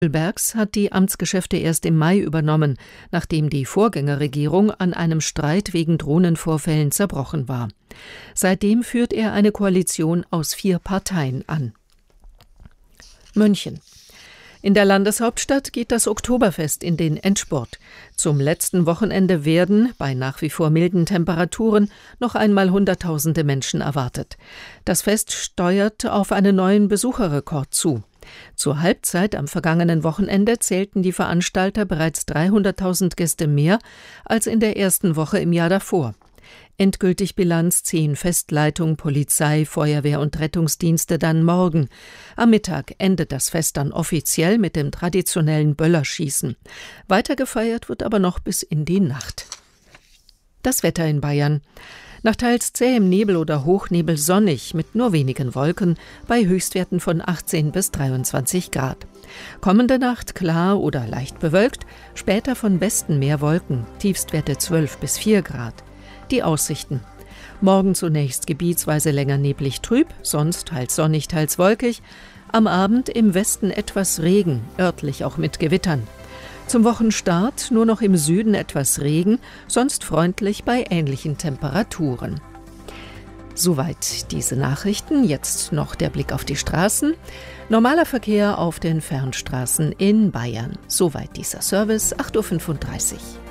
Bergs hat die Amtsgeschäfte erst im Mai übernommen, nachdem die Vorgängerregierung an einem Streit wegen Drohnenvorfällen zerbrochen war. Seitdem führt er eine Koalition aus 4 Parteien an. München. In der Landeshauptstadt geht das Oktoberfest in den Endspurt. Zum letzten Wochenende werden, bei nach wie vor milden Temperaturen, noch einmal Hunderttausende Menschen erwartet. Das Fest steuert auf einen neuen Besucherrekord zu. Zur Halbzeit am vergangenen Wochenende zählten die Veranstalter bereits 300.000 Gäste mehr als in der ersten Woche im Jahr davor. Endgültig Bilanz ziehen Festleitung, Polizei, Feuerwehr und Rettungsdienste dann morgen. Am Mittag endet das Fest dann offiziell mit dem traditionellen Böllerschießen. Weiter gefeiert wird aber noch bis in die Nacht. Das Wetter in Bayern. Nach teils zähem Nebel oder Hochnebel sonnig, mit nur wenigen Wolken, bei Höchstwerten von 18 bis 23 Grad. Kommende Nacht klar oder leicht bewölkt, später von Westen mehr Wolken, Tiefstwerte 12 bis 4 Grad. Die Aussichten. Morgen zunächst gebietsweise länger neblig trüb, sonst teils sonnig, teils wolkig. Am Abend im Westen etwas Regen, örtlich auch mit Gewittern. Zum Wochenstart nur noch im Süden etwas Regen, sonst freundlich bei ähnlichen Temperaturen. Soweit diese Nachrichten. Jetzt noch der Blick auf die Straßen. Normaler Verkehr auf den Fernstraßen in Bayern. Soweit dieser Service, 8.35 Uhr.